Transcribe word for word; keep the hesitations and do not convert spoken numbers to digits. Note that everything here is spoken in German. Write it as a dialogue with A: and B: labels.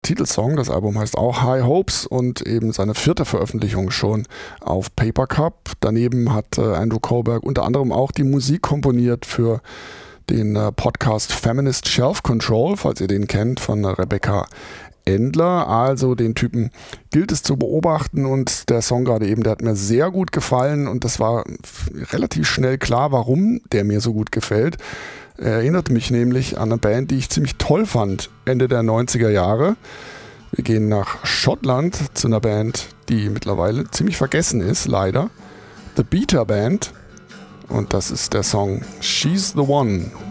A: Titelsong. Das Album heißt auch High Hopes und eben seine vierte Veröffentlichung schon auf Paper Cup. Daneben hat äh, Andrew Kohlberg unter anderem auch die Musik komponiert für den äh, Podcast Feminist Shelf Control, falls ihr den kennt, von äh, Rebecca Endler. Also den Typen gilt es zu beobachten und der Song gerade eben, der hat mir sehr gut gefallen und das war relativ schnell klar, warum der mir so gut gefällt. Er erinnert mich nämlich an eine Band, die ich ziemlich toll fand, Ende der neunziger Jahre. Wir gehen nach Schottland zu einer Band, die mittlerweile ziemlich vergessen ist, leider. The Beta Band. Und das ist der Song She's the One.